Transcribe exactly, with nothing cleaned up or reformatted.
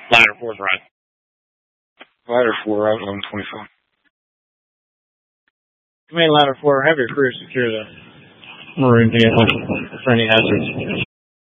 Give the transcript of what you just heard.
Ladder four, right. Ladder four, out eleven twenty-five. Command ladder four, have your crew secure the maroon vehicle for any hazards.